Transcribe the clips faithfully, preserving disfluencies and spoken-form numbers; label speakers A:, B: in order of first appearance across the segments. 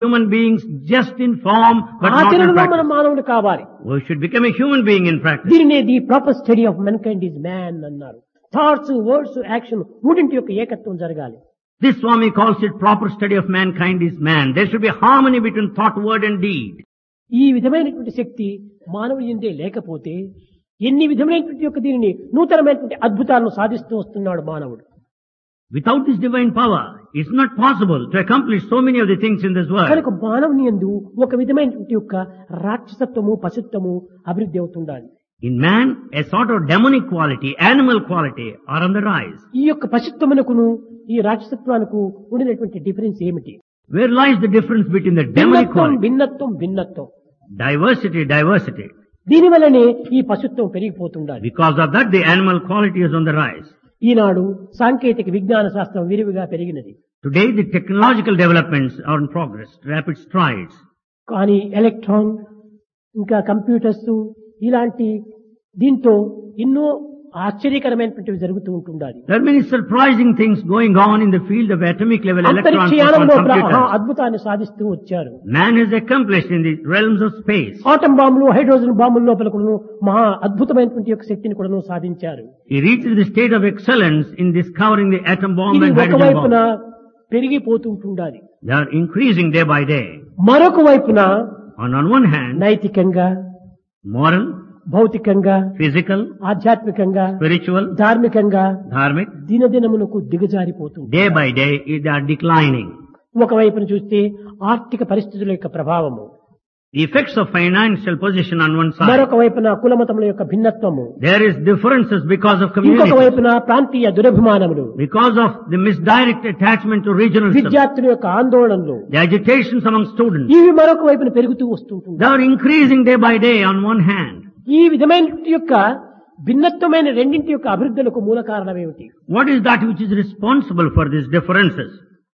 A: human beings just in form but not in
B: ఆచరణలో మనం
A: practice.
B: మానవుడు కావాలి.
A: We should become a human being in practice.
B: దీనినే the proper study of men kind is man అన్నారు. Thoughts, words, action మూడింటి యొక్క ఏకత్వం జరగాలి.
A: This Swami calls it proper study of mankind is man. There should be harmony between thought, word and deed.
B: ఈ విధమైనటువంటి శక్తి మానవుడి యందే లేకపోతే ఎన్ని విధమైనటువంటి యొక్క దీనిని నూతనమైనటువంటి అద్భుతాలను సాధిస్తూ వస్తున్నాడు మానవుడు.
A: Without this divine power, it's not possible to accomplish so many of the things in this world.
B: కనుక మానవుని యందు ఒక విధమైనటువంటి యొక్క రాక్షసత్వము, పశుత్వము అభివృద్ధి అవుతుండాలి.
A: In man, a sort of demonic quality, animal quality are on the rise.
B: ఈ యొక్క పశుత్వమునకును ఈ రాక్షసత్వానికి ఉండినటువంటి డిఫరెన్స్ ఏమిటి?
A: Where lies the difference between the demonic
B: భిన్నత్వం,
A: quality?
B: భిన్నత్వం, భిన్నత్వం.
A: Diversity, diversity.
B: దీని వల్లనే ఈ పశుత్వం పెరిగిపోతుండాలి.
A: Because of that, the animal quality is on the rise.
B: ఈనాడు సాంకేతిక విజ్ఞాన శాస్త్రం విరివిగా పెరిగినది.
A: Today, the technological developments are in progress, rapid strides.
B: కానీ ఎలక్ట్రాన్ ఇంకా కంప్యూటర్స్ ఇలాంటి దీంతో ఎన్నో ఆశ్చర్యకరమైనటువంటివి జరుగుతూ ఉంటుండాలి.
A: There are many surprising things going on in the field of atomic level electrons
B: అంతరిక్షయానంలో
A: and computers.
B: అద్భుతాన్ని సాధిస్తూ వచ్చారు.
A: Man has accomplished in the realms of space.
B: Atom బాంబులు, హైడ్రోజన్ బాంబుల లోపల కూడాను మహా అద్భుతమైనటువంటి యొక్క శక్తిని కూడాను సాధించారు.
A: He reached the state of excellence in discovering the atom bomb
B: ఇది
A: and hydrogen
B: ఒకవైపున
A: bomb.
B: పెరిగిపోతుంటుండాలి.
A: They are increasing day by day.
B: మరొక వైపున
A: And on one hand,
B: నైతికంగా,
A: moral,
B: భౌతికంగా,
A: physical,
B: ఆధ్యాత్మికంగా,
A: spiritual,
B: ధార్మికంగా
A: dharmic,
B: దినదినమునకు దిగజారిపోతుంది.
A: day by day they are declining.
B: ఒకవైపున చూస్తే ఆర్థిక పరిస్థితుల యొక్క ప్రభావము,
A: The effects of financial position on one side.
B: మరొక వైపున కులమతముల యొక్క భిన్నత్వము,
A: There is differences because of
B: ఇంకొక
A: community,
B: వైపున ప్రాంతీయ దురభిమానములు,
A: because of the misdirect attachment to regionalism,
B: విద్యార్థుల యొక్క ఆందోళనలు,
A: the agitations among students.
B: ఇవి మరొక వైపున పెరుగుతూ వస్తుంటుంది.
A: They are increasing day by day on one hand.
B: ఈ విధమైన యొక్క భిన్నత్వమైన రెండింటి యొక్క అభివృద్ధులకు మూల కారణం ఏమిటి?
A: What is that which is responsible for these differences?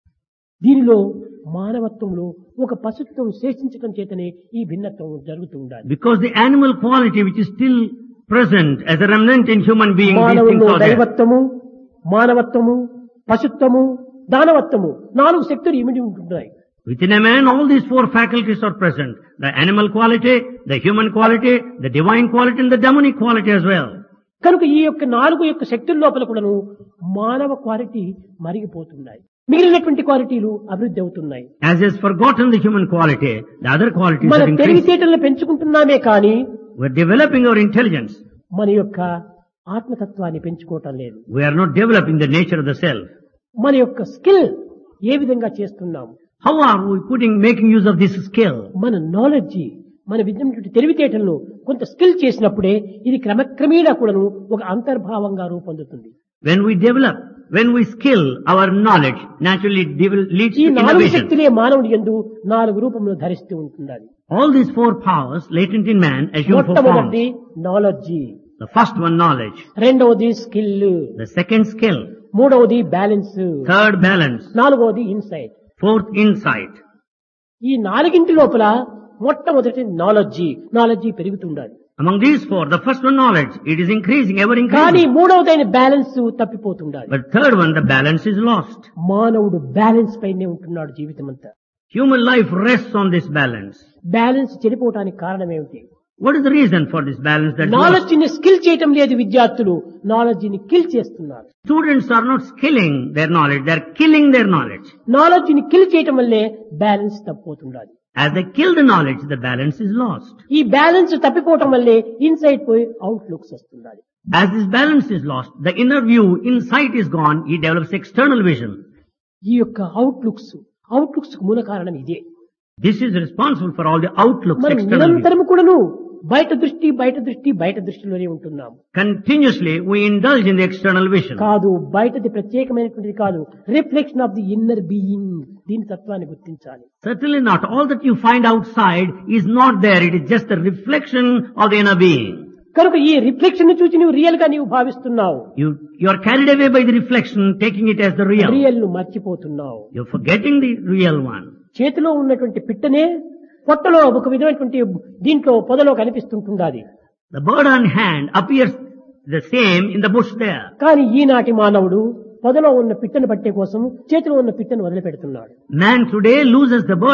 B: దీనిలో మానవత్వంలో ఒక పశుత్వం శేషించడం చేతనే ఈ భిన్నత్వం జరుగుతూ ఉండాలి.
A: Because the animal quality which is still present as a remnant in human being, these things
B: మానవుల్లో
A: are there.
B: దైవత్వము, మానవత్వము, పశుత్వము, దానవత్వము నాలుగు శక్తులు ఇమిడి ఉంటున్నాయి.
A: Within a man, all these four faculties are present. The animal quality, the human quality, the divine quality and the demonic quality as well.
B: కనుక ఈ యొక్క నాలుగు యొక్క శక్తుల లోపల కూడాను మానవ క్వాలిటీ మరిగిపోతున్నాయి. మిగిలినటువంటి క్వాలిటీలు అభివృద్ధి అవుతున్నాయి.
A: As is forgotten the human quality, the other qualities
B: మన
A: are increasing.
B: తెలివితేటలను పెంచుకుంటున్నామే కానీ
A: We're developing our intelligence.
B: మన యొక్క ఆత్మతత్వాన్ని పెంచుకోవటం లేదు.
A: We are not developing the nature of the self.
B: మన యొక్క స్కిల్ ఏ విధంగా చేస్తున్నాము?
A: How are we putting, making use of this skill?
B: మన నాలెడ్జ్, మన విద్యటువంటి తెలివితేటలను కొంత స్కిల్ చేసినప్పుడే ఇది క్రమక్రమేణా కూడాను ఒక అంతర్భావంగా రూపొందుతుంది.
A: When we develop, when we skill our knowledge, naturally it devel- leads
B: ఈ
A: to
B: నాలుగు
A: innovation.
B: శక్తులే మానవుడి యందు నాలుగు రూపములు ధరిస్తూ ఉంటున్నది.
A: All these four powers latent in man assume four forms.
B: మొట్టమొదటి knowledge,
A: The first one, knowledge.
B: రెండవది స్కిల్,
A: The second, skill.
B: మూడవది బ్యాలెన్స్,
A: Third, balance.
B: నాలుగవది ఇన్సైట్.
A: Fourth, insight.
B: ఈ నాలుగింటి లోపల మొట్టమొదటి knowledge, knowledge పెరుగుతుండాలి.
A: Among these four, the first one, knowledge, it is increasing, ever
B: కానీ
A: increasing.
B: మూడవదైన balance తప్పిపోతుండాలి.
A: But third one, the balance is lost.
B: మానవుడు balance పైనే ఉంటున్నాడు జీవితం అంతా.
A: Human life rests on this balance.
B: Balance చెడిపోవటానికి కారణం ఏమిటి?
A: What is the reason for this balance that
B: knowledge ని skill చేయటం లేదు విద్యార్థులు, నాలెడ్జ్ ని కిల్ చేస్తున్నారు.
A: students are not skilling their knowledge, they are killing their knowledge.
B: Knowledge ని kill చేయటం వల్లే balance తప్పిపోతుండాలి.
A: As they kill the knowledge, the balance is lost.
B: ఈ బ్యాలెన్స్ తప్పిపోవటం వల్లే ఇన్సైట్ పోయి out looks వస్తుండాలి.
A: As this balance is lost, the inner view, insight is gone, he develops external vision.
B: ఈ యొక్క out looks, out looks మూల కారణం ఇదే.
A: This is responsible for all the outlooks,
B: మనం
A: external vision.
B: నిరంతరం కూడాను బయట దృష్టి, బయట దృష్టి, బయట దృష్టిలోనే ఉంటున్నాం.
A: Continuously, we indulge in the external vision.
B: కాదు, బయటది ప్రత్యేకమైనటువంటిది కాదు, reflection of the inner being. దీని తత్వాన్ని గుర్తించాలి.
A: Certainly not. All that you find outside is not there. It is just a reflection of the inner being.
B: కనుక ఈ reflection ని చూసి నువ్వు రియల్ గా నీవు భావిస్తున్నావు.
A: You, you are carried away by the reflection, taking it as the real.
B: Real ను మర్చిపోతున్నావు.
A: You're forgetting the real one.
B: చేతిలో ఉన్నటువంటి పిట్టనే పొట్టలో ఒక విధమైనటువంటి దీంట్లో పొదలో కనిపిస్తుంటుంది.
A: The bird on hand appears the same in the bush there.
B: కానీ ఈనాటి మానవుడు పొదలో ఉన్న పిట్టను పట్టే కోసం చేతిలో ఉన్న పిట్టను వదిలిపెడుతున్నాడు.
A: Man today loses the bird on hand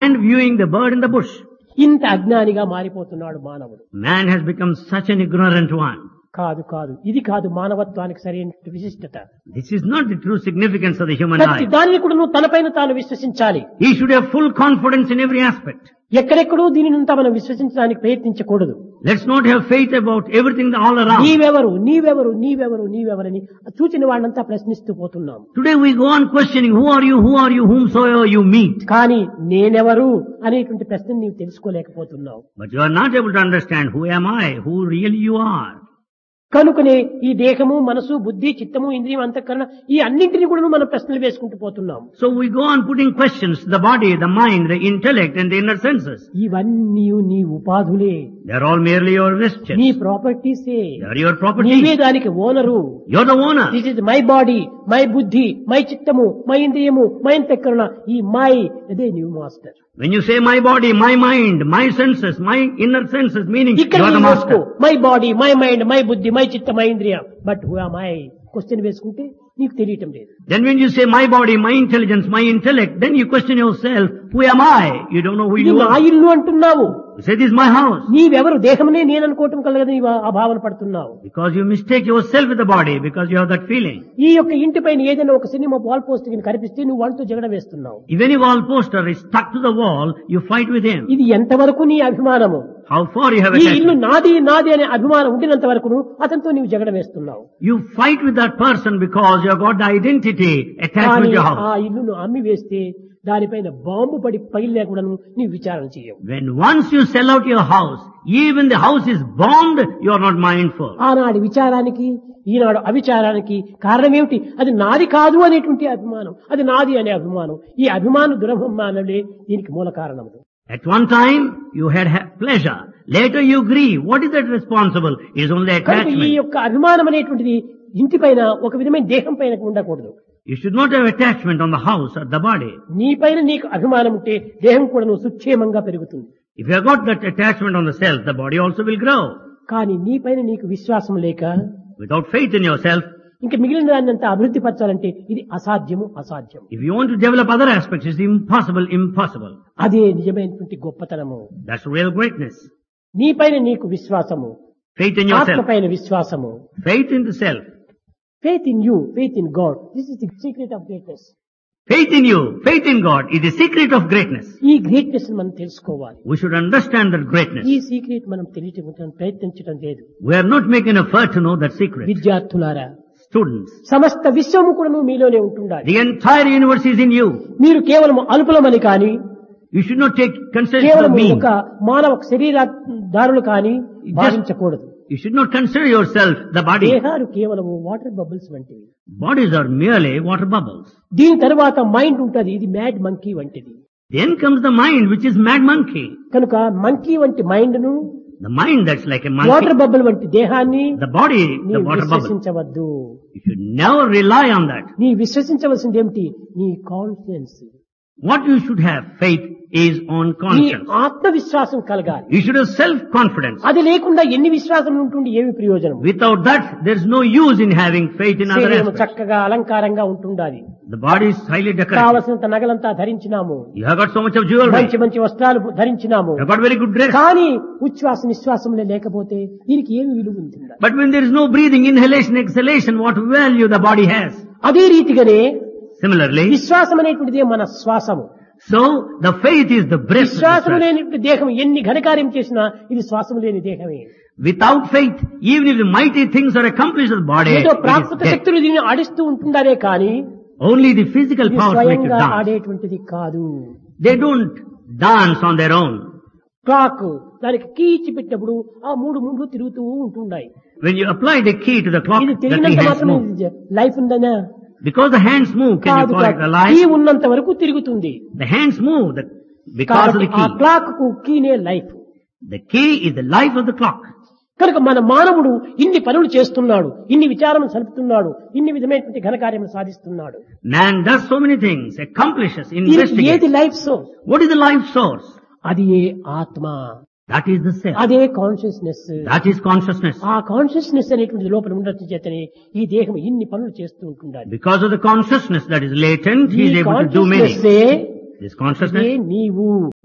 A: and viewing the bird in the bush.
B: ఇంత అజ్ఞానిగా మారిపోతున్నాడు మానవుడు.
A: Man has become such an ignorant one.
B: కాదు కాదు ఇది కాదు మానవత్వానికి సరైన విశిష్టత.
A: This is not the true significance of the human
B: ప్రతి
A: life.
B: దానిని కూడా నువ్వు తనపైన తాను విశ్వసించాలి.
A: He should have full confidence in every aspect.
B: ఎక్కడెక్కడో దీనినంతా మనం విశ్వసించడానికి ప్రయత్నించకూడదు.
A: Let's not have faith about everything all around.
B: నీవెవరు నీవెవరు నీవెవరు నీవెవరని చూచిన వాళ్ళంతా ప్రశ్నిస్తూ పోతున్నాం.
A: Today we go on questioning, who are you, who are you, whomsoever you meet.
B: కానీ నేనెవరు అనేటువంటి ప్రశ్న నీవు తెలుసుకోలేకపోతున్నావు.
A: But you are not able to understand, who am I, who really you are.
B: కనుకనే ఈ దేహము మనసు బుద్ధి చిత్తము ఇంద్రియం అంతఃకరణ ఈ అన్నింటినీ కూడా మనం ప్రశ్నలు వేసుకుంటూ పోతున్నాం.
A: So we go on putting questions to the body, the mind, the intellect and the inner senses.
B: ఇవన్నీ నీ ఉపాధులే.
A: They are all merely your vestures.
B: నీ ప్రాపర్టీసే.
A: They are your property.
B: నీవే దానికి owner.
A: You are the owner.
B: This is my body, my బుద్ధి, my చిత్తము, my ఇంద్రియము, my అంతఃకరణ. ఈ మై అదే new master.
A: When you say my body, my mind, my senses, my inner senses, meaning you
B: ఇక్కడ
A: are the master.
B: My body, my mind, my బుద్ధి, my చిత్త, my ఇంద్రియ. But who am I question వేసుకుంటే నీకు తెలియటం లేదు.
A: Then when you say my body, my intelligence, my intellect, then you question yourself, who am I? You don't know who
B: ఇది
A: you
B: నా
A: are.
B: ఇల్లు అంటున్నావు.
A: You say this is my house.
B: నీవెవరు దేహమనే నేను అనుకోవటం కలగదు నీవు ఆ భావన పడుతున్నావు.
A: Because you mistake yourself with the body, because you have that feeling.
B: ఈ యొక్క ఇంటి పైన ఏదైనా ఒక సినిమా వాల్ పోస్ట్ కనిపిస్తే నువ్వు వాళ్ళతో జగడ వేస్తున్నావు.
A: If any wall poster is stuck to the wall, you fight with him.
B: ఇది ఎంతవరకు నీ అభిమానము?
A: How far you have
B: ఈ ఇల్లు
A: attachment.
B: నాది నాది అనే అభిమానం ఉండినంత వరకు అతనితో నీవు జగడ వేస్తున్నావు.
A: You fight with that person because you have got the identity attached
B: కానీ
A: with your
B: ఆ
A: house.
B: ఇల్లును అమ్మి వేస్తే దానిపైన బాంబు పడి పైలే కూడా నీవు విచారణ చేయవు.
A: When once you sell out your house, even the house is bombed, you are not mindful.
B: ఆనాడు విచారానికి ఈనాడు అవిచారానికి కారణం ఏమిటి? అది నాది కాదు అనేటువంటి అభిమానం, అది నాది అనే అభిమానం. ఈ అభిమాన దురభిమానులే దీనికి మూల కారణం.
A: At one time, you had ha- pleasure. Later you grieve. What is that responsible? It is only
B: కనుక ఈ
A: attachment.
B: యొక్క అభిమానం అనేటువంటిది ఇంటి పైన ఒక విధమైన దేహం పైన ఉండకూడదు.
A: You should not have attachment on the house or the body.
B: నీ పైన నీకు అభిమానం ఉంటే దేహం కూడా నువ్వు సుక్షేమంగా పెరుగుతుంది.
A: If you have got that attachment on the self, the body also will grow.
B: కానీ నీ పైన నీకు విశ్వాసం లేక
A: Without faith in yourself,
B: ఇంకా మిగిలిన దాన్ని అంతా అభివృద్ధి పరచాలంటే ఇది అసాధ్యము అసాధ్యం.
A: if you want to develop other aspects, it's impossible, impossible.
B: అదే నిజమైనటువంటి గొప్పతనము.
A: That's real greatness.
B: నీ పైన నీకు విశ్వాసము,
A: Faith in
B: ఆత్మ
A: yourself.
B: పైన విశ్వాసము.
A: Faith in the self.
B: Faith in you, faith in God. This is the secret of greatness.
A: Faith in you, faith in God is the secret of greatness.
B: ఈ greatness మనం తెలుసుకోవాలి.
A: We should understand that greatness.
B: ఈ secret మనం తెలియటం ప్రయత్నించడం లేదు.
A: We are not making effort to know that secret.
B: విద్యార్థులారా,
A: Students,
B: సమస్త విశ్వము కూడా మీలోనే ఉంటుండాలి.
A: the entire universe is in you.
B: మీరు కేవలం అల్పులమని కానీ
A: You should not take consideration
B: కేవలం
A: of me.
B: ఒక మానవ శరీరదారులు కానీ భావించకూడదు.
A: You should not consider yourself the body.
B: దేహాలు కేవలం వాటర్ బబుల్స్ వంటివి.
A: Bodies are merely water bubbles.
B: దీని తర్వాత మైండ్ ఉంటది, ఇది మ్యాడ్ మంకీ వంటిది.
A: Then comes the mind, which is mad monkey.
B: కనుక మంకీ వంటి మైండ్ ను
A: The mind that's like a
B: water
A: monkey.
B: Bubble వంటి దేహాన్ని
A: The body,
B: నీ
A: the water bubble.
B: విశ్వసించవద్దు.
A: You should never rely on that.
B: నీ విశ్వసించవలసింది ఏమిటి? నీ confidence,
A: What you should have faith is on
B: నీ
A: conscience.
B: ఆత్మవిశ్వాసం కలగాలి.
A: You should have self-confidence.
B: అది లేకుండా ఎన్ని విశ్వాసం ఉంటుంది ఏమి ప్రయోజనం?
A: Without that, there is no use in having faith in other
B: శరీరం
A: aspects.
B: చక్కగా అలంకారంగా ఉంటుండాలి.
A: The body is highly decorated.
B: కావలసినంత నగలంతా ధరించినాము,
A: You have got so much of jewelry.
B: మంచి మంచి వస్త్రాలు ధరించినాము.
A: You have got very good dress.
B: కానీ ఉచ్ఛ్వాస నిశ్వాసంలో లేకపోతే దీనికి ఏమి విలువ ఉంటుందా?
A: But when there is no breathing, inhalation, exhalation, what value the body has?
B: అదే రీతిగానే
A: Similarly,
B: విశ్వాసం అనేటువంటిదే మన శ్వాసము.
A: so the faith is the breath. of the
B: విశ్వాసం
A: breath.
B: లేని దేహం ఎన్ని ఘనకార్యం చేసినా ఇది శ్వాసం లేని దేహమే.
A: Without faith, even if the mighty things are accomplished with the body,
B: ఏదో
A: it is
B: ప్రాకృత
A: dead.
B: శక్తులు దీన్ని ఆడిస్తూ ఉంటుందారే కానీ
A: Only the physical
B: ఇది
A: powers make you
B: స్వయంగా
A: dance.
B: ఆడేటువంటిది కాదు.
A: They don't dance on their own.
B: Clock దానికి కీచి పెట్టినప్పుడు ఆ మూడు మూడు తిరుగుతూ ఉంటున్నాయి.
A: When you apply the key to the clock,
B: ఇది
A: the
B: తిరిగినంత
A: hands
B: మాత్రమే
A: move.
B: Life ఉందనా?
A: Because the hands move, can you
B: కాదు
A: call it
B: కాదు.
A: alive?
B: కీ ఉన్నంత వరకు తిరుగుతుంది.
A: The hands move the, because of
B: కాబట్టి
A: the
B: ఆ
A: key.
B: క్లాక్ కు కీనే life.
A: The key is the life of the clock.
B: కనుక మన మానవుడు ఇన్ని పనులు చేస్తున్నాడు, ఇన్ని విచారం సలుపుతున్నాడు, ఇన్ని విధమైనటువంటి ఘనకార్యములు సాధిస్తున్నాడు.
A: Man does so many things, accomplishes,
B: దీనికి ఏది
A: investigates.
B: Life source?
A: What is the life source?
B: అది ఏ ఆత్మ,
A: That is the self.
B: అదే కాన్షియస్నెస్.
A: That is consciousness.
B: ఆ కాన్షియస్నెస్ అనేటువంటి లోపల ఉండటం చేతనే ఈ దేహం ఇన్ని పనులు చేస్తూ ఉంటుండాలి.
A: Because of the consciousness that is latent, he
B: ఈ
A: is able to do many.
B: Consciousness
A: This consciousness
B: నీవు.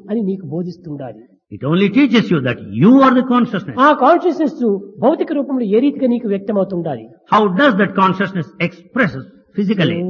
B: అని నీకు బోధిస్తుండాలి.
A: It only teaches you that you are the consciousness.
B: ఆ కాన్షియస్నెస్ భౌతిక రూపంలో ఏ రీతిగా నీకు వ్యక్తమవుతుండాలి.
A: How does that consciousness express physically?